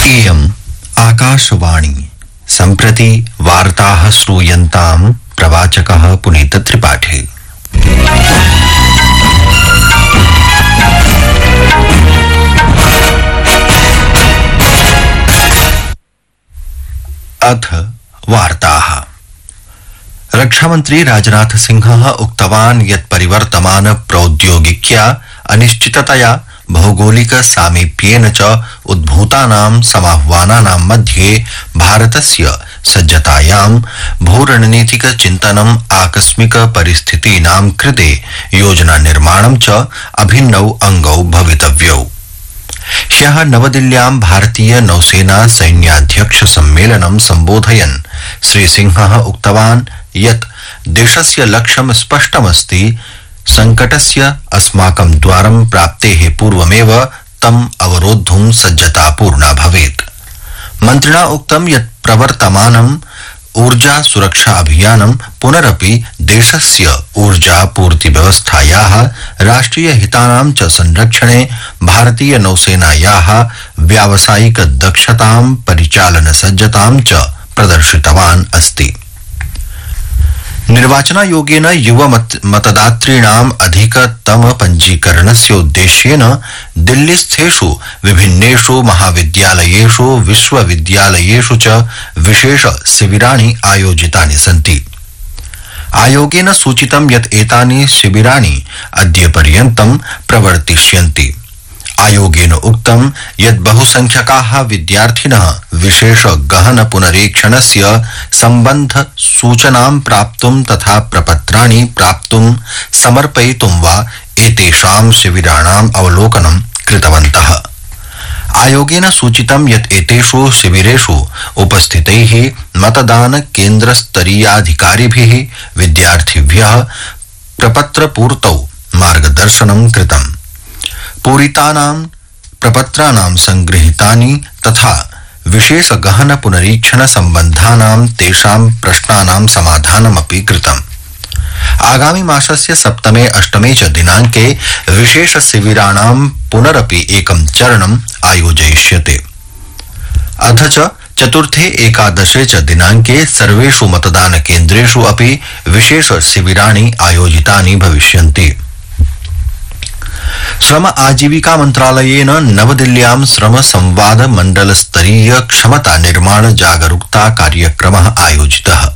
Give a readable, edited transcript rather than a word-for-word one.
इयम् आकाशवाणी सम्प्रति वार्ताः श्रूयन्ताम् प्रवाचकः पुनीत त्रिपाठी। अथ वार्ताः। रक्षामन्त्री राजनाथ सिंहः उक्तवान् यत् परिवर्तमान प्रौद्योगिक्या अनिश्चिततया भौगोलिक सामीप्येन च उद्भूतानां समाह्वानानां मध्ये भारतस्य सज्जतायां भूरणनीतिक चिन्तनम् आकस्मिक परिस्थितीनां कृते योजना निर्माणं च अभिन्नौ अंगौ भवितव्यौ। ह्यः नवदिल्ल्यां भारतीय नौसेना सैन्याध्यक्ष सम्मेलनं सम्बोधयन् श्री सिंहः उक्तवान् यत् देशस्य लक्ष्यं स्पष्टमस्ति। संकटस्य अस्माकं द्वारं प्राप्तेः पूर्वमेव तम् अवरोद्धुं सज्जता पूर्णा भवेत्। मन्त्रिणा उक्तं यत् प्रवर्तमानम् ऊर्जा सुरक्षा अभियानं पुनरपि देशस्य ऊर्जा पूर्ति व्यवस्थायाः राष्ट्रिय हितानां च संरक्षणे भारतीय नौसेनायाः व्यावसायिक दक्षतां परिचालन सज्जतां च प्रदर्शितवान् अस्ति। निर्वाचनायोगेन युव मतदातॄणाम् अधिकतम पञ्जीकरणस्य उद्देश्येन दिल्लीस्थेषु विभिन्नेषु महाविद्यालयेषु विश्वविद्यालयेषु च विशेष शिबिराणि आयोजितानि सन्ति। आयोगेन सूचितं यत् एतानि शिबिराणि अद्य पर्यन्तं प्रवर्तिष्यन्ति। आयोगेन उक्तं यत् बहुसंख्यकाः विद्यार्थिनः विशेष गहन पुनरीक्षणस्य सम्बन्ध सूचनां प्राप्तुं तथा प्रपत्राणि प्राप्तुं समर्पयितुं वा एतेषां शिबिराणाम् अवलोकनं कृतवन्तः। आयोगेन सूचितं यत् एतेषु शिबिरेषु उपस्थितैः मतदान केन्द्रस्तरीयाधिकारिभिः विद्यार्थिभ्यः प्रपत्रपूर्तौ मार्गदर्शनं कृतम्। पूरितानां प्रपत्राणां संगृहीतानि तथा विशेष गहन पुनरीक्षण सम्बन्धानां तेषां प्रश्नानां समाधानमपि कृतम्। आगामी मासस्य 7-8 च दिनाङ्के विशेष शिबिराणां पुनरपि एकं चरणम् आयोजयिष्यते। अथ च 4-11 च दिनाङ्के सर्वेषु मतदान केन्द्रेषु अपि विशेष शिबिराणि आयोजितानि भविष्यन्ति। श्रम आजीविका मन्त्रालयेन नवदिल्ल्यां श्रम संवाद मण्डल स्तरीय क्षमता निर्माण जागरूकता कार्यक्रमः आयोजितः।